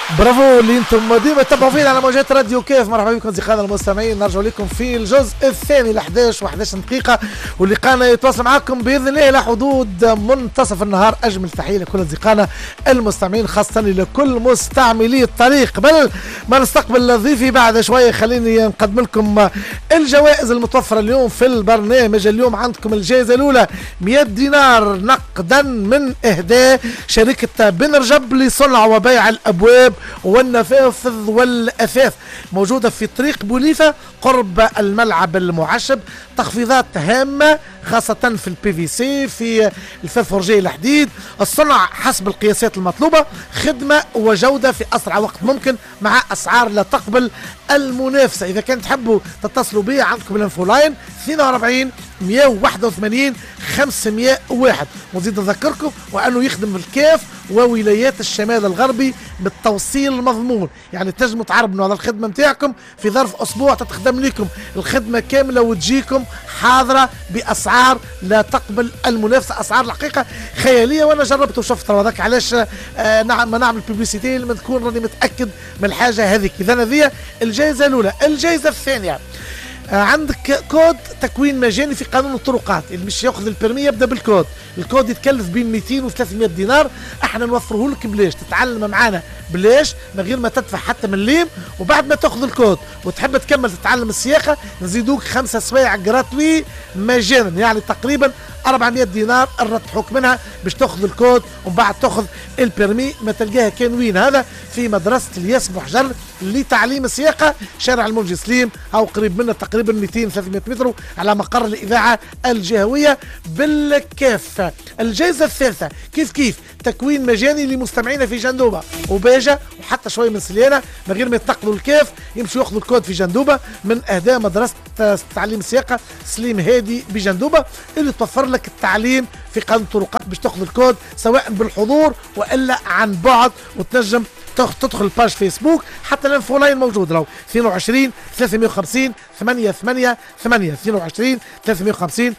برافو اللي انتم ديما تتابعوا فينا على موجات راديو كيف. مرحبا بكم اصدقائنا المستمعين، نرجع لكم في الجزء الثاني ل 11 و11 دقيقة، ولقانا يتواصل معكم باذن الله الى حدود منتصف النهار. اجمل تحية لكل اصدقائنا المستمعين، خاصة لكل مستعملي الطريق. قبل ما نستقبل ضيفي بعد شوية خليني نقدم لكم الجوائز المتوفرة اليوم في البرنامج. اليوم عندكم الجائزة الأولى 100 دينار نقدا من إهداء شركة بن رجب لصنع وبيع الأبواب والنفاذ والأثاث، موجودة في طريق بوليفة قرب الملعب المعشب. تخفيضات هامة خاصة في البي في سي، في الفرفورجي الحديد، الصنع حسب القياسات المطلوبة، خدمة وجودة في أسرع وقت ممكن مع أسعار لا تقبل المنافسة. إذا كنت تحبوا تتصلوا بي عندكم الانفو لاين 42 181 501. ونزيد نذكركم وأنه يخدم الكاف وولايات الشمال الغربي بالتوصيل المضمون، يعني تنجموا تعربوا على الخدمة متاعكم في ظرف أسبوع تتخدم لكم الخدمة كاملة وتجيكم حاضرة بأسعار لا تقبل المنافسة، أسعار الحقيقة خيالية. وأنا جربت وشفتها، وذاك علاش ما نعمل بيبليسيتي لما تكون راني متأكد من الحاجة هذيك. إذا هذه الجائزة الأولى. الجائزة الثانية عندك كود تكوين مجاني في قانون الطرقات، اللي مش ياخذ البرمي يبدا بالكود. الكود يتكلف بين 200 و 300 دينار، احنا نوفره لك بلاش، تتعلم معنا بلاش من غير ما تدفع حتى مليم. وبعد ما تاخذ الكود وتحب تكمل تتعلم السياقه نزيدوك 5 سوايع جراتوي مجانا، يعني تقريبا 400 دينار نرتحوك منها باش تاخذ الكود ومن بعد تاخذ البرمي. ما تلقاها كان وين؟ هذا في مدرسه الياس بوحجر لتعليم السياقه، شارع المنجي سليم، او قريب منه تقريبا 200 300 متر على مقر الاذاعه الجهويه بالكاف. الجائزه الثالثه كيف تكوين مجاني لمستمعينا في جندوبه وباجه وحتى شويه من سليانه، من غير ما يتنقلوا الكاف يمشوا ياخذوا الكود في جندوبه من اهداء مدرسه تعليم السياقه سليم هادي بجندوبه، اللي توفر لك التعليم في قانون الطرقات باش تاخذ الكود سواء بالحضور والا عن بعد. وتنجم تدخل الباج فيسبوك، حتى الانفو لاين موجود راهو 22 350 888 22 350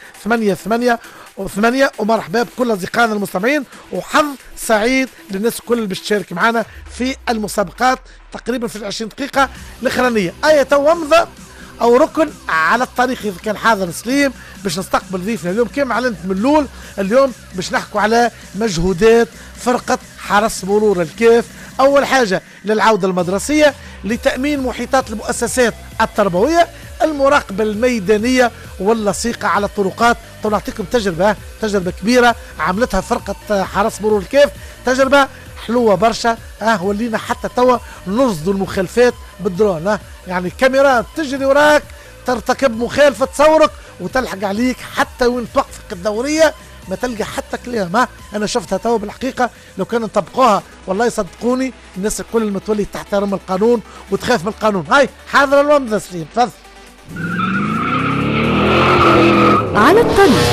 888. ومرحبا بكل اصدقائنا المستمعين، وحظ سعيد للناس الكل اللي باش تشارك معنا في المسابقات تقريبا في 20 دقيقه الاخرانيه. ايه ومضه او ركن على الطريق اذا كان حاضر سليم باش نستقبل ضيفنا اليوم. كما علمت من الاول اليوم باش نحكوا على مجهودات فرقه حرس مرور الكاف. اول حاجه للعوده المدرسيه، لتامين محيطات المؤسسات التربويه، المراقبه الميدانيه واللصيقه على الطرقات. نعطيكم تجربه كبيره عملتها فرقه حرس مرور الكاف، تجربه حلوه برشا. ولينا حتى توا نرصدوا المخالفات بالدرون، يعني كاميرات تجري وراك ترتكب مخالفه تصورك وتلحق عليك حتى وين توقفك الدوريه ما تلقى حتى كلام. انا شفتها توا بالحقيقه، لو كانوا نطبقوها والله يصدقوني الناس الكل المتولي تحترم القانون وتخاف من القانون. هاي حاضر الومضه سليم، تفضل. على الطريق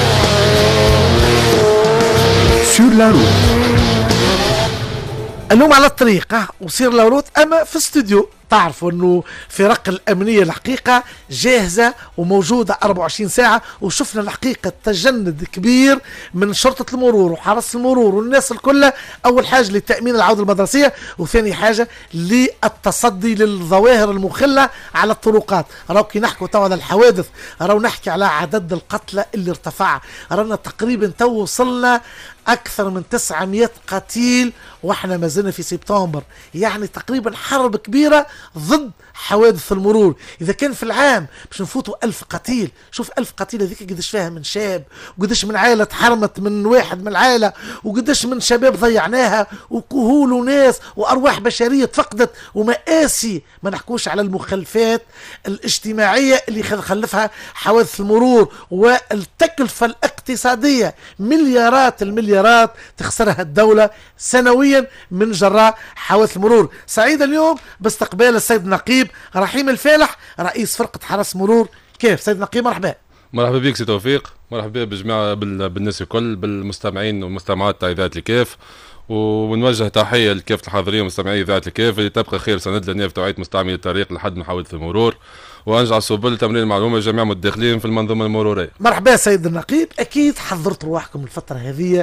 سور لا روت. اليوم على الطريق وصير لاروت، اما في استوديو تعرفوا انه فرق الامنيه الحقيقه جاهزه وموجوده 24 ساعه. وشفنا الحقيقه تجند كبير من شرطه المرور وحرس المرور والناس الكل. اول حاجه لتامين العوده المدرسيه، وثاني حاجه للتصدي للظواهر المخله على الطرقات. راو كي نحكوا تو على الحوادث، راو نحكي على عدد القتلى اللي ارتفع، رانا تقريبا تو وصلنا اكثر من 900 قتيل واحنا ما زلنا في سبتمبر، يعني تقريبا حرب كبيره ضد حوادث المرور. اذا كان في العام باش نفوتوا 1000 قتيل، شوف 1000 قتيل هذيك قداش فيها من شاب، وقداش من عائله تحرمت من واحد من العائله، وقداش من شباب ضيعناها، وكهول وناس وارواح بشريه تفقدت، ومآسي. ما نحكوش على المخلفات الاجتماعيه اللي خلفها حوادث المرور، والتكلفه الاقتصاديه مليارات المليارات تخسرها الدوله سنويا من جراء حوادث المرور. سعيد اليوم باستقبال السيد نقيب رحيم الفالح رئيس فرقة حرس مرور كيف. سيد نقيب مرحبا. مرحبا بك سي توفيق، مرحبا بالجماعة بالناس الكل، بالمستمعين والمستمعات تاع إذاعة الكاف، ونوجه تحية لكافة الحاضرين ومستمعي إذاعة الكاف اللي تبقى خير سند لنا في توعية مستعملي الطريق لحد من حوادث المرور وأنجع سبل تمرين المعلومة لجميع المتداخلين في المنظومة المرورية. مرحبا سيد النقيب، أكيد حضرت رواحكم الفترة هذه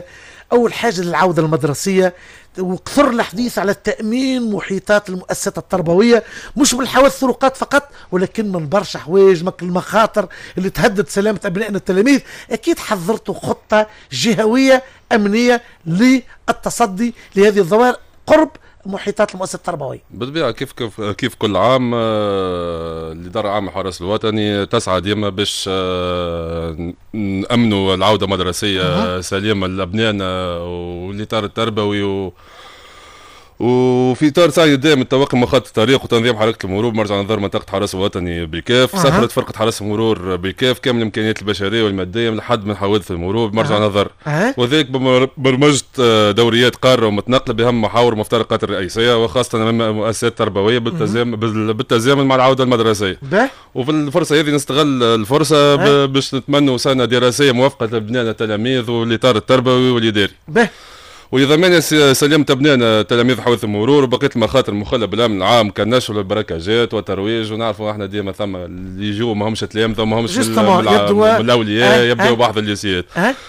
أول حاجة للعودة المدرسية، وكثر الحديث على تأمين محيطات المؤسسات التربوية، مش من حوادث الطرقات فقط ولكن من برشا حوايج مثل المخاطر اللي تهدد سلامة أبنائنا التلاميذ. أكيد حضرتوا خطة جهوية أمنية للتصدي لهذه الظواهر قرب محيطات المؤسسة التربوية. بالطبيعة كيف كل عام الإدارة العامة للحرس الوطني تسعى ديما باش نأمنوا العودة مدرسية سليمة لأبنائنا والإطار التربوي وفي اطار سعي دائم التوقي مخاطط الطريق وتنظيم حركه المرور مرجع نظر منطقه حرس الوطني بالكاف. سخرت فرقه حرس المرور بالكاف كامل الامكانيات البشريه والماديه لحد من حوادث المرور بمرجع نظر وذلك ببرمجه دوريات قاره ومتنقله باهم محاور مفترقات الرئيسيه وخاصه مؤسسات تربويه بالتزامن مع العوده المدرسيه. وفي الفرصه هذه نستغل الفرصه باش نتمنوا سنه دراسيه موافقه لابنائنا التلاميذ والاطار التربوي والاداري. ولضمان سلامة أبنائنا تلاميذ حوادث المرور وبقية المخاطر المخلة بالأمن العام كالنشر والبركاجات والترويج. ونعرفوا احنا ديما ثم اللي يجوا ما همش تلامذة وما همش من الأولياء يبدأوا بعض الليسيات.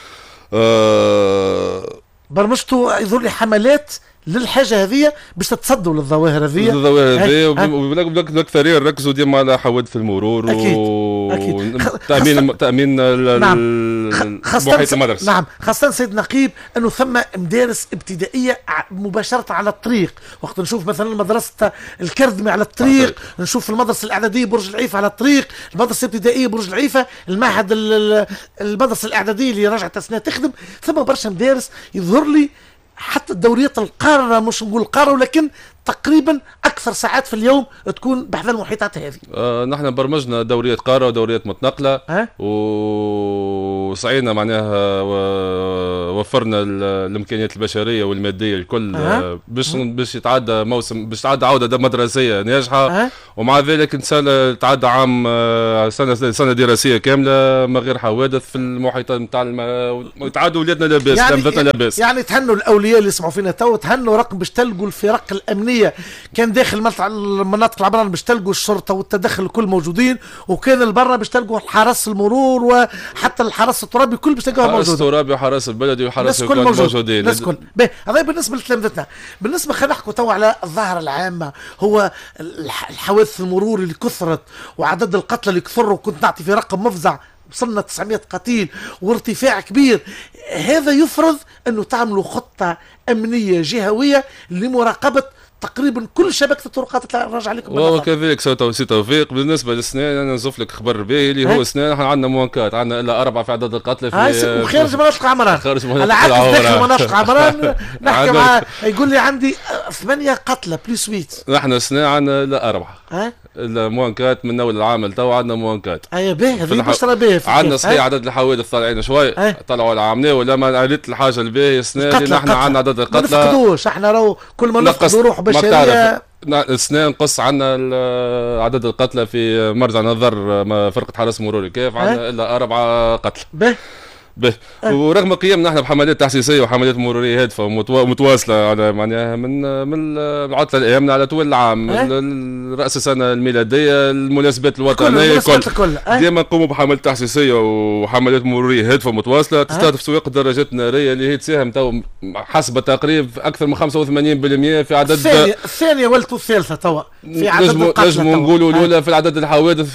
برمجتوا يظهر لي حملات للحاجه هذه باش تتصدوا للظواهر هذه. والاكثريه ركزوا ديما على حوادث المرور تامين محيط المدرسه. نعم خاصه سيد نقيب انه ثم مدارس ابتدائيه مباشره على الطريق. وقت نشوف مثلا مدرسه الكردمي على الطريق، نشوف المدرسه الاعداديه برج العيفه على الطريق، المدرسه الابتدائيه برج العيفه، المعهد المدرسه الاعداديه اللي رجعت السنه تخدم. ثم برشا مدارس يظهر لي حتى الدوريات القارة، مش نقول قارة ولكن تقريبا أكثر ساعات في اليوم تكون بحذا المحيطات هذه. نحن برمجنا دوريات قارة ودوريات متنقلة وسعينا معناها ووفرنا الإمكانيات البشرية والمادية الكل باش يتعدى موسم، باش تعدى عودة مدرسية ناجحة ومع ذلك تعدى عام سنة دراسية كاملة من غير حوادث في المحيطات نتاع ويتعدوا ولادنا لاباس تلامذتنا لاباس. يعني تهنوا الأولياء اللي يسمعوا فينا تو، تهنوا رقم باش تلقوا الفرق الأمنية كان داخل المناطق العمران باش تلقوا الشرطه والتدخل الكل موجودين، وكان البرة باش تلقوا حرس المرور وحتى الحرس الترابي كل باش تلقاها موجود. حرس الترابي وحرس البلدي وحرس الكل موجودين. الناس كل هذا بالنسبه لتلامذتنا. بالنسبه خلينا نحكوا تو على الظاهره العامه، هو الحوادث المرور اللي كثرت وعدد القتلى اللي كثروا، وكنت نعطي في رقم مفزع وصلنا 900 قتيل وارتفاع كبير. هذا يفرض انه تعملوا خطه امنيه جهويه لمراقبه تقريبا كل شبكه الطرقات اللي راجع لكم. وكذلك سي توفيق بالنسبه للسنان انا نزف لك خبر باهي اللي هو سنان احنا عندنا موانكات، عندنا الا 4 في عدد القتلى في خارج مناطق عمران. على عكس داخل مناطق عمران نحكي معاه يقول لي عندي 8 قتلى بلس 8. نحن سنان عندنا الا 4 الموانكات من اول العام تو عندنا موانكات. باهي هذه بشرى باهي. عندنا صحيح عدد الحوادث طالعين شوي طلعوا العامنه ولا ما قالت الحاجه الباهيه السنه اللي نحن عندنا عدد القتلى ما نفقدوش. احنا راهو كل ما نفقدوا روح بشريه السنه نقص عندنا عدد القتلى في مرجع نظر فرقه حرس مرور كيف عندنا الا 4 قتلى. ورغم قيامنا احنا بحملات تحسيسيه وحملات مروريه هادفه ومتواصله على معناها من العطله الايامنا على طول العام راس السنه الميلاديه المناسبات الوطنيه الكل ديما نقوموا بحملات تحسيسيه وحملات مروريه هادفه متواصله تستهدف سواق الدراجات الناريه اللي هي تساهم تو حسب التقريب اكثر من 85% في عدد الثانيه والثالثه توا في عدد القتلى. نجموا نقولوا الاولى في العدد الحوادث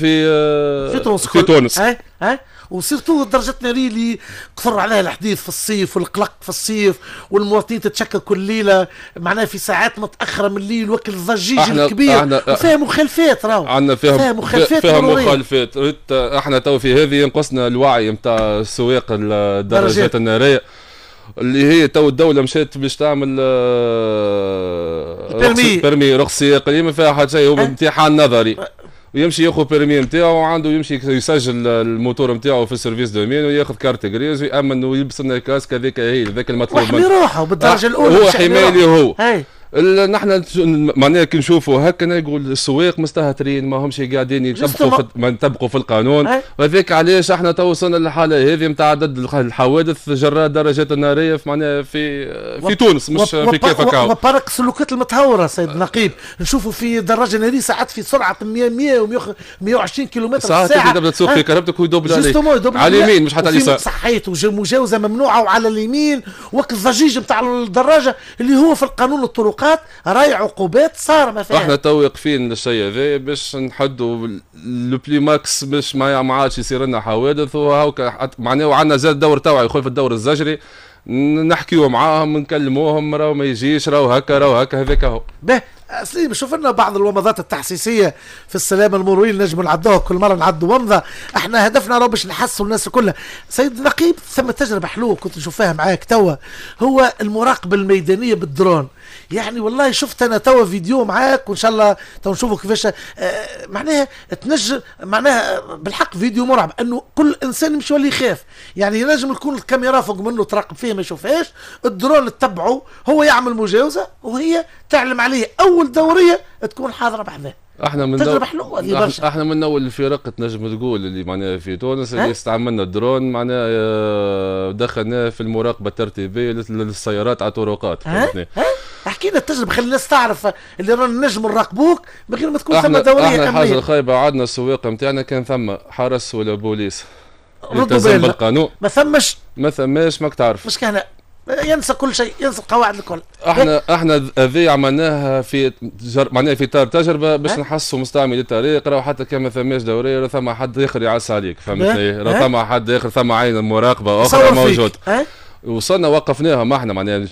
في تونس. وسيرتو الدرجات الناريه اللي كثر عليها الحديث في الصيف والقلق في الصيف والمواطنين تتشكى كل ليله معناها في ساعات متاخره من الليل وكل الضجيج الكبير وفيها مخالفات. راهو عندنا فيها مخالفات. احنا تو في هذه ينقصنا الوعي نتاع السواق الدراجات الناريه اللي هي تو الدوله مشات باش تعمل برمي رخصيه قديمه فيها حاجه شيء هو امتحان نظري ويمشي ياخذ بيرمي نتاعو وعنده يمشي يسجل الموتور نتاعو في السيرفيس دومين وياخذ كارت غريز ويامن ويلبس لنا الكاسك هذاك هي ذاك المطلوب منه. يحمي روحه بالدرجه الاولى. هو حمايه هو نحن معناها كي نشوفوا هكا يقول السواق مستهترين ما همش قاعدين يطبقوا في القانون، وهذاك علاش احنا تو وصلنا للحاله هذه نتاع عدد الحوادث جراء الدراجات الناريه في معناها في تونس مش في كيف هكا. وبارك السلوكات المتهوره سيد نقيب، نشوفوا في دراجه ناريه ساعات في سرعه 100 و 120 كيلومتر في الساعه، ساعات تبدا تسوق في كهربتك ويدوبل على اليمين مش حتى على اليسار، صحيت ومجاوزه ممنوعه وعلى اليمين، وقت الضجيج نتاع الدراجه اللي هو في القانون الطرقات راي عقوبات صار ما فيها. احنا تو واقفين للشيء هذا باش نحدوا لو بلي ماكس باش ما عادش يصير لنا حوادث، وهاكا معناه وعندنا زاد دور توعي يخول في الدور الزجري نحكيو معاهم نكلموهم راهو ما يجيش راهو هكا هذاك هو. به سليم شوف لنا بعض الومضات التحسيسيه في السلامه المروريه نجم نعدوها كل مره نعدوا ومضه، احنا هدفنا راهو باش نحسوا الناس كلها. سيد نقيب ثم تجربه حلوه كنت نشوفها معاك توا، هو المراقبه الميدانيه بالدرون. يعني والله شفت انا توا فيديو معاك وان شاء الله تو نشوفوا كيفاش معناها تنجم معناها بالحق فيديو مرعب، انه كل انسان يمشي يولي يخاف. يعني ينجم تكون الكاميرا فوق منه تراقب فيه ما يشوفهاش، الدرون تتبعه هو يعمل مجاوزه وهي تعلم عليه اول دوريه تكون حاضره بحذاه. احنا من تجربه حلوه هذه برشا. احنا من اول الفرق تنجم تقول اللي معناها في تونس اللي استعملنا الدرون معناها دخلناه في المراقبه الترتيبيه للسيارات على الطرقات. احكي لنا التجربه خلي الناس تعرف اللي رانا نجم نراقبوك من غير ما تكون ثم دوريه. احنا حاجه الخايبه عندنا السواق نتاعنا كان ثم حرس ولا بوليس يلتزم بالقانون، ما ثماش ماك تعرف مش كان ينسى كل شيء، ينسى القواعد الكل. احنا هذه عملناها في معناها في اطار تجربه باش نحسوا مستعمل الطريق راهو حتى كان ما ثماش دوريه راه ثم حد اخر يعس عليك، فهمتني؟ راه ثم حد اخر ثم عين مراقبه اخرى موجود. وصلنا وقفناها ما احنا معناها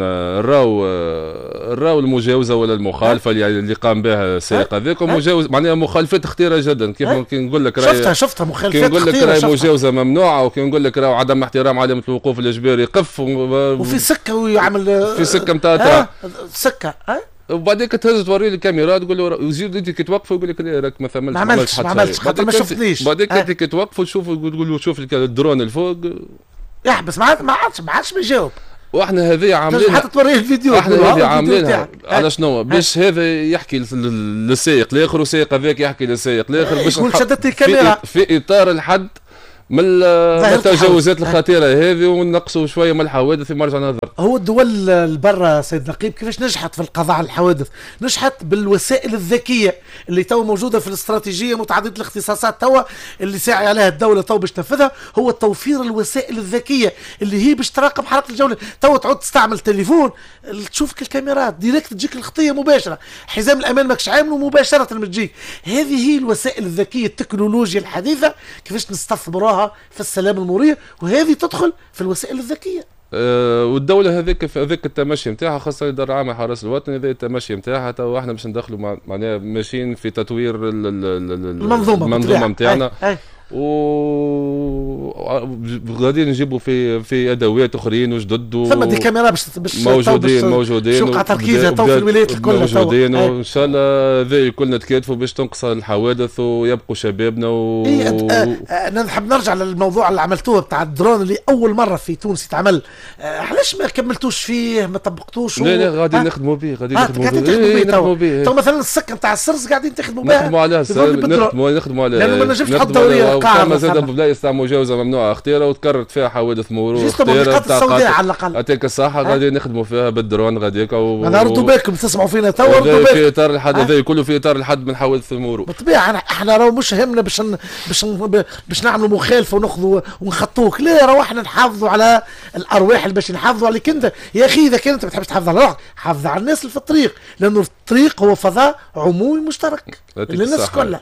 نراو المجاوزه ولا المخالفه اللي قام بها السائق هذاك، مجاوز معناها مخالفات خطيره جدا. كيف كي نقول لك شفتها مخالفات خطيره، كي نقول لك راهي مجاوزه ممنوعه، وكي نقول لك راهو عدم احترام علامه الوقوف الاجباري قف وفي سكه ويعمل في سكه نتاع سكه وبعدين تهز توري الكاميرا تقول له يزيد انت كي توقفوا يقول لك لا راك ما عملتش خاطر ما شفتنيش. بعدين انت كي توقفوا تشوفوا تقول له شوف الدرون الفوق يحبس ما عادش بيجاوب. واحنا هذه عاملين حتى توريه الفيديو احنا هذه عاملينها على شنو باش هذا يحكي للسائق الاخر والسائق هذاك يحكي للسائق الاخر باش يقول شدت الكاميرا في اطار الحد من التجاوزات الخطيره هذه ونقصوا شويه من الحوادث في مرجع نظر. نظر. هو الدول البرة سيد نقيب كيفاش نجحت في القضاء على الحوادث؟ نجحت بالوسائل الذكيه اللي تو موجوده في الاستراتيجيه متعدده الاختصاصات توا اللي ساعي عليها الدوله تو باش تنفذها، هو توفير الوسائل الذكيه اللي هي باش تراقب حركه الجوله. تو تعود تستعمل تليفون تشوفك الكاميرات ديريكت تجيك الخطيه مباشره، حزام الامان ماكش عامله مباشره بتجيك. هذه هي الوسائل الذكيه التكنولوجيا الحديثه كيفاش نستثمروها في السلامه المروريه، وهذه تدخل في الوسائل الذكيه. والدوله هذيك التمشي نتاعها خاصه الاداره العامه حرس الوطني هذا التمشي نتاعها تو احنا باش ندخلوا معناها ماشيين في تطوير المنظومه نتاعنا، وغادي نجيبوا في ادوات اخرين وجدد ثم دي كاميرا باش موجودين شوقع تركيزها تو في الولايات الكل موجودين، وان شاء الله ذي كلنا نتكاتفوا باش تنقص الحوادث ويبقوا شبابنا انا نحب نرجع للموضوع اللي عملتوه بتاع الدرون اللي اول مره في تونس يتعمل. علاش ما كملتوش فيه ما طبقتوش؟ لا غادي نخدموا به نخدموا به تو مثلا السكه نتاع السرس قاعدين تخدموا بها نخدموا على لانه ما نجمش تحط دوريه وكما زاد بلايص تاع مجاوزه ممنوعه خطيره وتكررت فيها حوادث مرور خطيره السوداء على الاقل. يعطيك الصحه غادي نخدموا فيها بالدرون غاديك انا ردوا بالكم تسمعوا فينا تو ردوا بالكم في اطار الحد هذا كله في اطار الحد من حوادث المرور. بالطبيعه احنا راهو مش همنا باش نعملوا مخالفه وناخذوا ونخطوك، لا راهو احنا نحافظوا على الارواح اللي باش نحافظوا عليك انت يا اخي. اذا كنت ما تحبش تحافظ على روحك حافظ على الناس اللي في الطريق، لانه الطريق هو فضاء عمومي مشترك للناس كلها.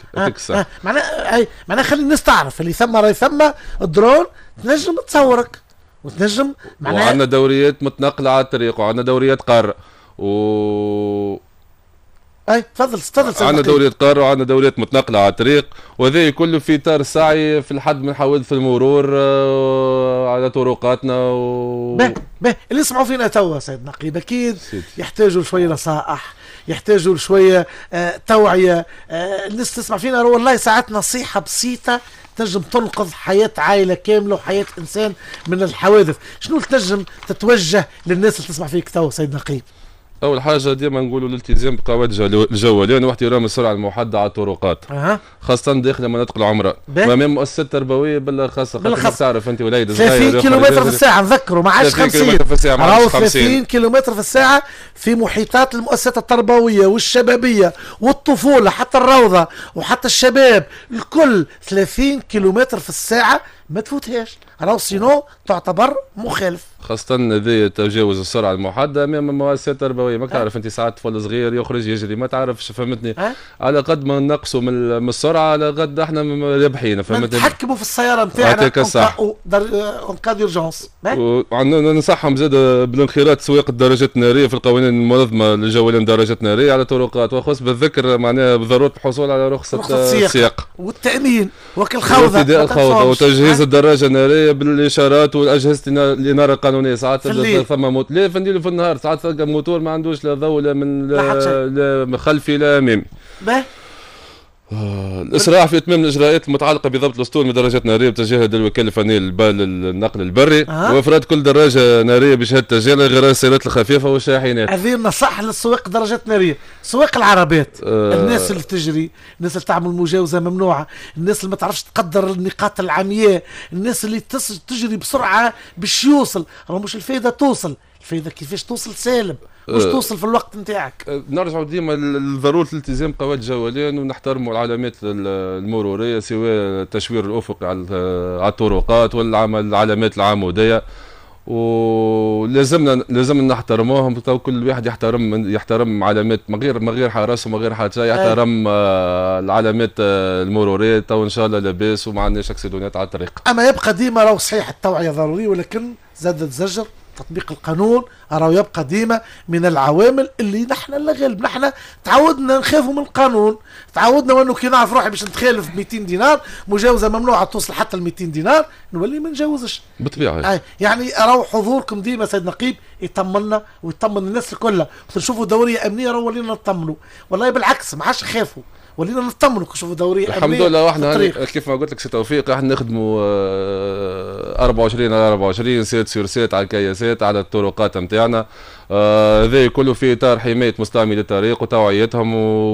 معناها خلي الناس تعرف اللي ثم راهي ثم الدرون تنجم تصورك وتنجم معناها وعندنا دوريات متنقله على الطريق وعندنا دوريات قاره تفضل عندنا دوريات قاره وعندنا دوريات متنقله على الطريق، وهذا كله في اطار السعي في الحد من حوادث المرور على طرقاتنا اللي يسمعوا فينا توا سيد نقيب اكيد يحتاجوا شويه نصائح، يحتاجوا شويه توعيه. الناس تسمع فينا والله ساعات نصيحه بسيطه تنجم تنقذ حياة عائلة كاملة وحياة إنسان من الحوادث. شنو تنجم تتوجه للناس اللي تسمع فيك تو سيد نقيب؟ اول حاجه ديما نقولوا الالتزام بقواعد الجوالين واحترام السرعه المحدده على الطرقات خاصه داخل مناطق العمره وامام مؤسسات تربويه بالاخص تعرف انت وليد 30 كيلومتر في الساعه نذكروا ما عادش 50 راهو 30 كيلومتر في الساعه في محيطات المؤسسات التربويه والشبابيه والطفوله حتى الروضه وحتى الشباب الكل 30 كيلومتر في الساعه ما تفوتهاش راهو سينو تعتبر مخالف خاصة ذي تجاوز السرعة المحددة أمام المؤسسات التربوية ما تعرف أنت ساعات طفل صغير يخرج يجري ما تعرفش فهمتني على قد ما نقصوا من السرعة على قد احنا رابحين فهمتني نتحكموا في السيارة نتاعنا اون كا ديرجونس ننصحهم زاد بالانخراط سواق الدراجات النارية في القوانين المنظمة للجوالين الدراجات النارية على الطرقات وخص بالذكر معناها بضرورة الحصول على رخصة السياق والتأمين وكل خوضة الخوضة وتجهيز الدراجة النارية بالإشارات والأجهزة الإنارة القانونية ساعات ثم لا في الليل وفي النهار ساعات تلقى موتور ما عندوش لا ضوء لا من خلفي لا أمامي. الاسراع في اتمام الاجراءات المتعلقه بضبط الاسطول من درجات ناريه بتجهيز الوكاله الفنيه للنقل البري وافراد كل دراجه ناريه بشهاده تسجيل غير السيارات الخفيفه والشاحنات. هذه نصح للسواق درجات ناريه، سواق العربات الناس اللي تجري، الناس اللي تعمل مجاوزه ممنوعه، الناس اللي ما تعرفش تقدر النقاط العمياء، الناس اللي تجري بسرعه باش يوصل، راه مش الفايده توصل، الفايده كيفاش توصل سالم مش توصل في الوقت نتاعك. نرجعوا ديما لضروره الالتزام بقواعد الجوالين ونحترموا العلامات المروريه سواء التشوير الافقي على الطرقات ولا العلامات العموديه ولازمنا نحترموهم. كل واحد يحترم علامات من غير حرس ومن غير حتى يحترم العلامات المروريه. تو ان شاء الله لاباس وما عندناش اكسيدونات على الطريق. اما يبقى ديما راهو صحيح التوعيه ضروريه ولكن زادت زجر تطبيق القانون راهو يبقى ديما من العوامل اللي نحن لا غالب. نحن تعودنا نخافوا من القانون، تعودنا وانه كي نعرف روحي باش نتخالف ب 200 دينار مجاوزه ممنوعه توصل حتى ل 200 دينار نولي ما نجاوزش بالطبيعه. يعني راهو حضوركم ديما سيد نقيب يطمنا ويطمن الناس الكل. نشوفوا دوريه امنيه راهو ولينا نطمنوا، والله بالعكس ما عادش نخافوا ولينا نطمنوا نشوفوا دوريه امنيه. الحمد لله واحنا كيف ما قلت لك سي توفيق احنا نخدموا 24 على 24 سيت سور سيت على الكياسات على الطرقات نتاعنا. هذا كله في اطار حمايه مستعملي الطريق وتوعيتهم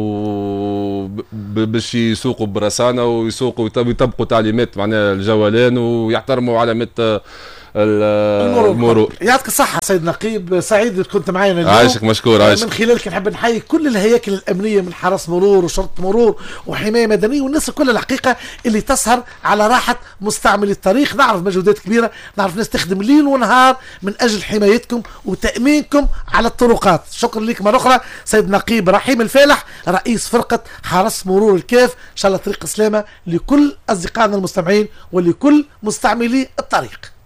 باش يسوقوا برسانه ويسوقوا ويطبقوا تعليمات معناها الجولان ويحترموا علامات المرور. يعطيك الصحة سيد نقيب، سعيد كنت معنا اليوم. عايشك مشكور. عايشك. من خلالك نحب نحيي كل الهياكل الأمنية من حرس مرور وشرطة مرور وحماية مدنية والناس الكل الحقيقة اللي تسهر على راحة مستعملي الطريق. نعرف مجهودات كبيرة، نعرف ناس تخدم ليل ونهار من أجل حمايتكم وتأمينكم على الطرقات. شكرا لك مرة أخرى سيد نقيب رحيم الفالح رئيس فرقة حرس مرور الكاف. إن شاء الله طريق سلامة لكل أصدقائنا المستمعين ولكل مستعملي الطريق.